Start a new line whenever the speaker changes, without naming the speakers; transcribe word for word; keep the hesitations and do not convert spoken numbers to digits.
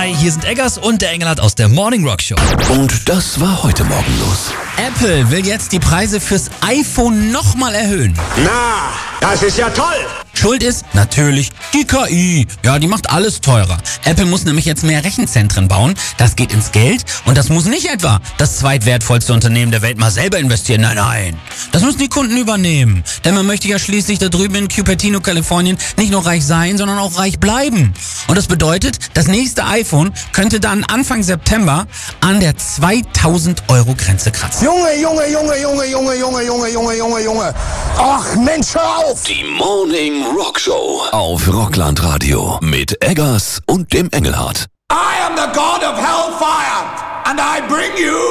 Hi, hier sind Eggers und der Engelhardt aus der Morning Rock Show.
Und das war heute Morgen los.
Apple will jetzt die Preise fürs iPhone nochmal erhöhen.
Na, das ist ja toll.
Schuld ist natürlich die K I. Ja, die macht alles teurer. Apple muss nämlich jetzt mehr Rechenzentren bauen. Das geht ins Geld und das muss nicht etwa das zweitwertvollste Unternehmen der Welt mal selber investieren. Nein, nein. Das müssen die Kunden übernehmen. Denn man möchte ja schließlich da drüben in Cupertino, Kalifornien nicht nur reich sein, sondern auch reich bleiben. Und das bedeutet, das nächste iPhone könnte dann Anfang September an der zweitausend Euro Grenze kratzen.
Junge, Junge, Junge, Junge, Junge, Junge, Junge, Junge, Junge, Junge. Ach Mensch, hör auf.
Die Morning Rock Show auf Rockland Radio mit Eggers und dem Engelhardt.
I am the God of Hellfire and I bring you